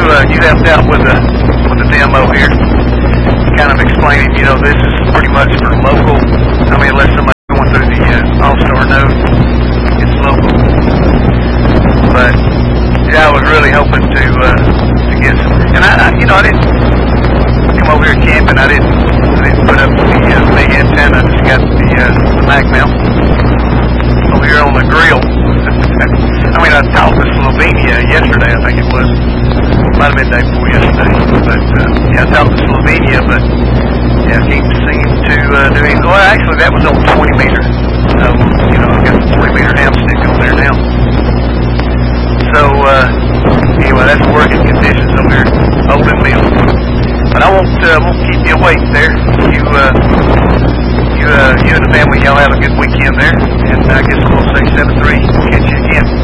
you helped out with the demo here, kind of explaining, this is pretty much for local. I mean, unless somebody's going through the All-Star node, it's local. But yeah, I was really hoping to get some. And I didn't come over here camping. I didn't put up the big antenna. I just got the Mac mount over here on the grill. I mean, I talked to Slovenia yesterday, I think it was. Might have been day before yesterday. But, I talked to Slovenia, but, can't seem to do anything. Well, actually, that was on 20 meter. So, I've got the 20 meter ham stick on there now. So, anyway, that's working conditions over here. Open meal. But I won't keep you awake there. You and the family, y'all have a good weekend there. And I guess we'll say 7-3. Catch you again.